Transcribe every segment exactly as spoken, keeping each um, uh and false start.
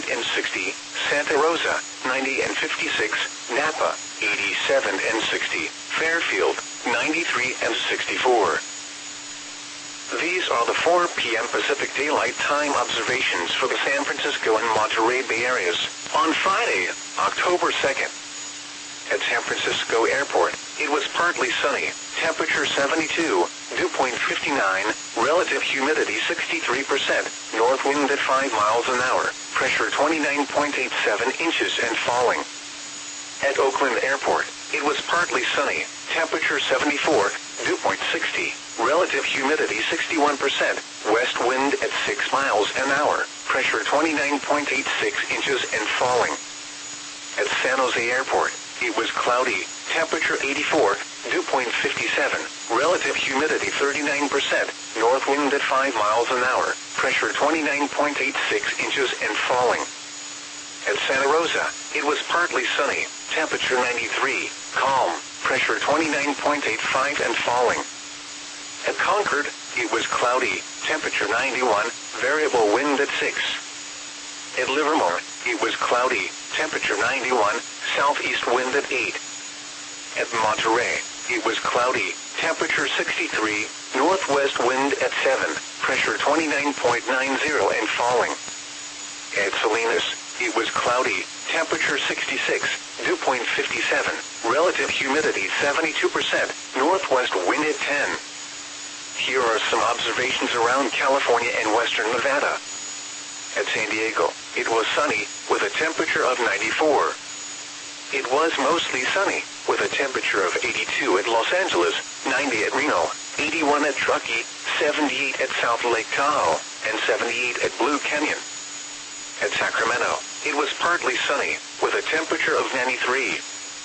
eighty-eight and sixty, Santa Rosa, ninety and fifty-six, Napa, eighty-seven and sixty, Fairfield, ninety-three and sixty-four. These are the four p m Pacific Daylight Time observations for the San Francisco and Monterey Bay areas on Friday, October second. At San Francisco Airport, it was partly sunny, temperature seventy-two, dew point fifty-nine, relative humidity sixty-three percent, north wind at five miles an hour, pressure twenty-nine point eight seven inches and falling. At Oakland Airport, it was partly sunny, temperature seventy-four, dew point sixty, relative humidity sixty-one percent, west wind at six miles an hour, pressure twenty-nine point eight six inches and falling. At San Jose Airport, it was cloudy, temperature eighty-four, dew point fifty-seven, relative humidity thirty-nine percent, north wind at five miles an hour, pressure twenty-nine point eight six inches and falling. At Santa Rosa, it was partly sunny, temperature ninety-three, calm, pressure twenty-nine point eight five and falling. At Concord, it was cloudy, temperature ninety-one, variable wind at six. At Livermore, it was cloudy, temperature ninety-one, southeast wind at eight. At Monterey, it was cloudy, temperature sixty-three, northwest wind at seven, pressure twenty-nine point nine zero and falling. At Salinas, it was cloudy, temperature sixty-six, dew point fifty-seven, relative humidity seventy-two percent, northwest wind at ten. Here are some observations around California and western Nevada. At San Diego, it was sunny, with a temperature of ninety-four. It was mostly sunny, with a temperature of eighty-two at Los Angeles, ninety at Reno, eighty-one at Truckee, seventy-eight at South Lake Tahoe, and seventy-eight at Blue Canyon. At Sacramento, it was partly sunny, with a temperature of ninety-three.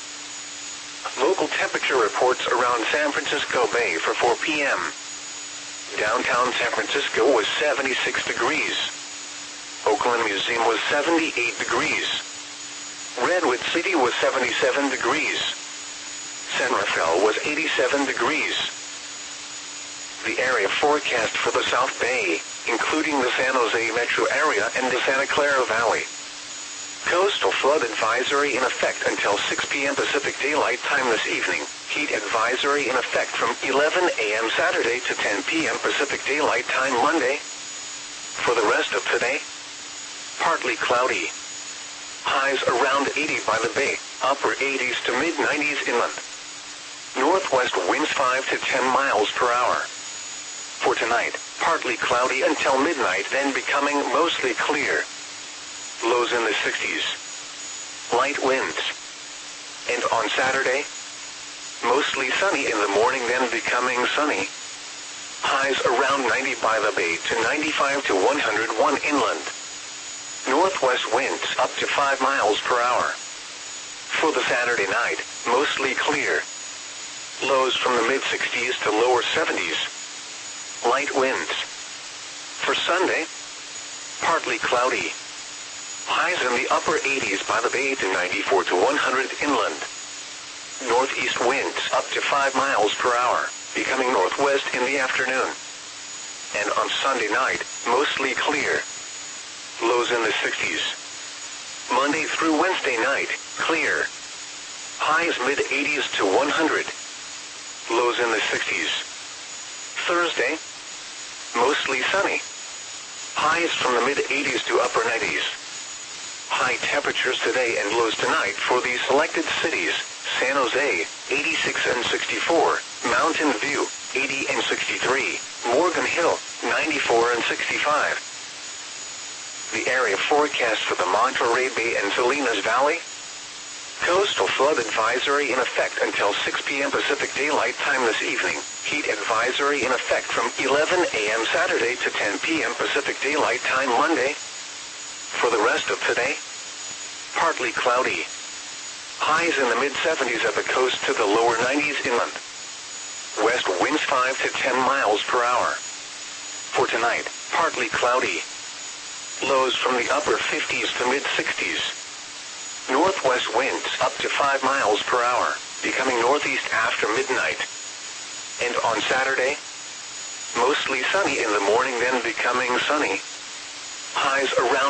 Local temperature reports around San Francisco Bay for four p m Downtown San Francisco was seventy-six degrees. Oakland Museum was seventy-eight degrees. Redwood City was seventy-seven degrees. San Rafael was eighty-seven degrees. The area forecast for the South Bay, including the San Jose metro area and the Santa Clara Valley. Coastal flood advisory in effect until six p m Pacific Daylight Time this evening. Heat advisory in effect from eleven a m Saturday to ten p m Pacific Daylight Time Monday. For the rest of today, partly cloudy. Highs around eighty by the bay, upper eighties to mid nineties inland. Northwest winds five to ten miles per hour. For tonight, partly cloudy until midnight, then becoming mostly clear. Lows in the sixties. Light winds. And on Saturday, mostly sunny in the morning, then becoming sunny. Highs around ninety by the bay to ninety-five to one hundred one inland. Northwest winds up to five miles per hour. For the Saturday night, mostly clear. Lows from the mid sixties to lower seventies. Light winds. For Sunday, partly cloudy. Highs in the upper eighties by the bay to ninety-four to one hundred inland. Northeast winds up to five miles per hour, becoming northwest in the afternoon. And on Sunday night, mostly clear. Lows in the sixties. Monday through Wednesday night, clear. Highs mid eighties to one hundred. Lows in the sixties. Thursday, mostly sunny. Highs from the mid eighties to upper nineties. High temperatures today and lows tonight for these selected cities: San Jose, eighty-six and sixty-four, Mountain View, eighty and sixty-three, Morgan Hill, ninety-four and sixty-five. The area forecast for the Monterey Bay and Salinas Valley. Coastal flood advisory in effect until six p m Pacific Daylight Time this evening. Heat advisory in effect from eleven a m Saturday to ten p m Pacific Daylight Time Monday. For the rest of today, partly cloudy. Highs in the mid seventies at the coast to the lower nineties inland. West winds five to ten miles per hour. For tonight, partly cloudy. Lows from the upper fifties to mid sixties. Northwest winds up to five miles per hour, becoming northeast after midnight. And on Saturday, mostly sunny in the morning, then becoming sunny. Highs around